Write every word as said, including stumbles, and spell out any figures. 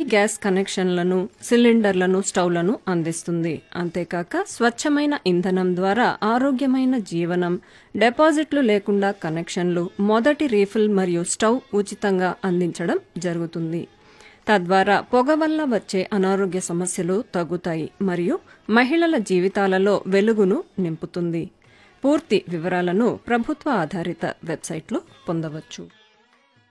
Gas కనెక్షన్లను, సిలిండర్లను, స్టవ్లను అందిస్తుంది. అంతేకాక స్వచ్ఛమైన ఇంధనం ద్వారా ఆరోగ్యమైన జీవనం, డిపాజిట్లు లేకుండా కనెక్షన్లు, మొదటి రీఫిల్ మరియు స్టవ్ ఉచితంగా అందించడం జరుగుతుంది. తద్వారా పొగ వల్ల వచ్చే అనారోగ్య సమస్యలు తగ్గుతాయి మరియు మహిళల జీవితాలలో వెలుగును నింపుతుంది. పూర్తి వివరాలను ప్రభుత్వ ఆధారిత వెబ్సైట్లో పొందవచ్చు.